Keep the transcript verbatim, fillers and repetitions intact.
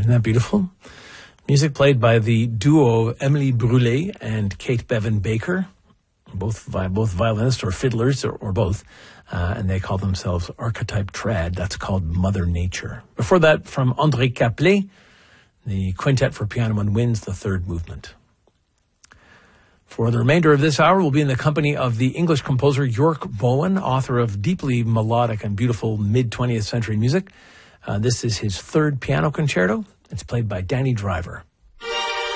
Isn't that beautiful? Music played by the duo Emily Brûlé and Kate Bevan Baker, both vi- both violinists or fiddlers or, or both, uh, and they call themselves Archetype Trad. That's called Mother Nature. Before that, from André Caplet, the Quintet for Piano and Winds, the third movement. For the remainder of this hour, we'll be in the company of the English composer York Bowen, author of deeply melodic and beautiful mid-twentieth century music. Uh, this is his third piano concerto. It's played by Danny Driver.